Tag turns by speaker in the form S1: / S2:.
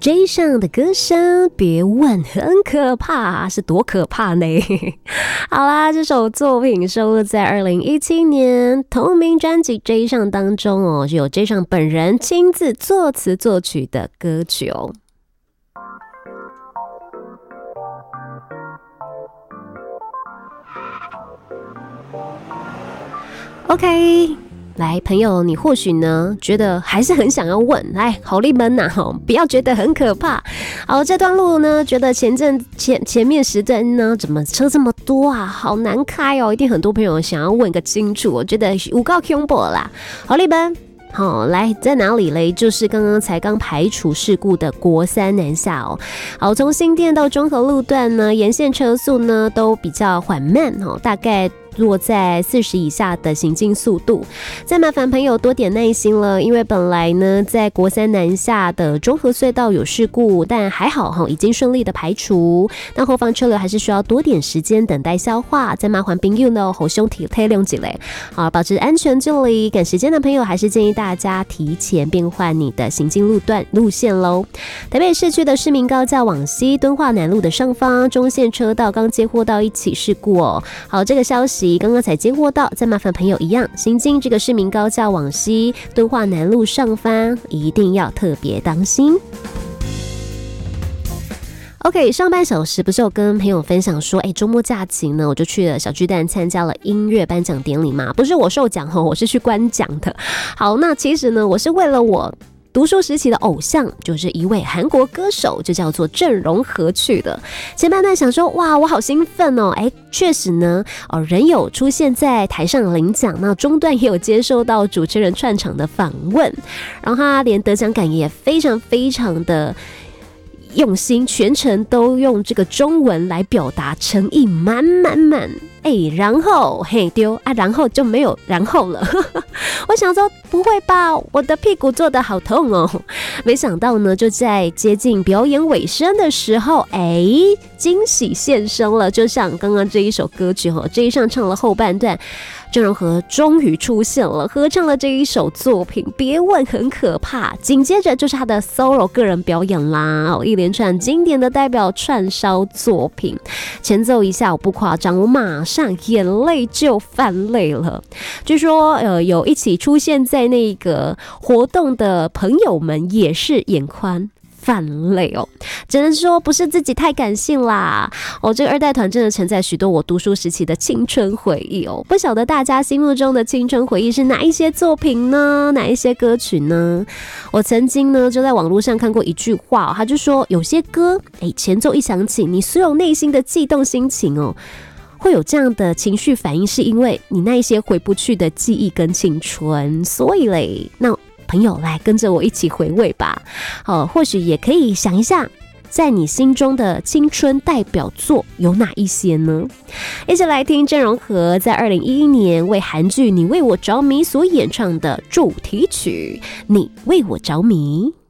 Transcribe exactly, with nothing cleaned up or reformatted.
S1: J 上的歌声，别问很可怕，是多可怕呢？好啦，这首作品收录在二零一七年同名专辑 J 上当中哦，是由 J 上本人亲自作词作曲的歌曲哦。OK， 来，朋友，你或许呢觉得还是很想要问，来，好力们呐，不要觉得很可怕。好，这段路呢，觉得前阵前前面时段呢，怎么车这么多啊，好难开哦，一定很多朋友想要问个清楚，我觉得有够恐怖啦。好力们。好，来在哪里嘞？就是刚刚才刚排除事故的国三南下哦。好，从新店到中和路段呢，沿线车速呢都比较缓慢哦，大概落在四十以下的行进速度。再麻烦朋友多点耐心了，因为本来呢在国三南下的中和隧道有事故，但还好哈，已经顺利的排除。但后方车流还是需要多点时间等待消化。再麻烦朋友呢，好兄弟体谅几嘞，好，保持安全距离。赶时间的朋友还是建议大家提前变换你的行进路段路线喽。台北市区的市民高架往西敦化南路的上方中线车道刚接获到一起事故哦。好，这个消息刚刚才接获到，再麻烦朋友一样，行经这个市民高架往西敦化南路上方一定要特别当心。OK， 上半小时不是有跟朋友分享说，哎，周末假期呢，我就去了小巨蛋参加了音乐颁奖典礼嘛，不是我受奖哦，我是去观奖的。好，那其实呢，我是为了我读书时期的偶像，就是一位韩国歌手，就叫做郑容和去的。前半段想说，哇，我好兴奋哦，哎，确实呢，哦，人有出现在台上领奖，那中段也有接受到主持人串场的访问，然后他连得奖感言也非常非常的用心，全程都用这个中文来表达，诚意满满满。哎，然后嘿丢啊，然后就没有然后了。我想说，不会吧，我的屁股坐得好痛哦。没想到呢，就在接近表演尾声的时候，哎，惊喜现身了。就像刚刚这一首歌曲哈，这一上唱了后半段。郑容和终于出现了，合唱了这一首作品，别问很可怕。紧接着就是他的 solo 个人表演啦，一连串经典的代表串烧作品。前奏一下我不夸张，我马上眼泪就泛泪了。据说呃，有一起出现在那个活动的朋友们也是眼眶泛泪哦，只能说不是自己太感性啦。哦，这个二代团真的承载许多我读书时期的青春回忆哦。不晓得大家心目中的青春回忆是哪一些作品呢？哪一些歌曲呢？我曾经呢就在网络上看过一句话哦，他就说有些歌，哎，前奏一响起，你所有内心的悸动心情哦。会有这样的情绪反应，是因为你那一些回不去的记忆跟青春，所以嘞，那朋友来跟着我一起回味吧。好，或许也可以想一下，在你心中的青春代表作有哪一些呢？一起来听郑容和在二零一一年为韩剧《你为我着迷》所演唱的主题曲《你为我着迷》。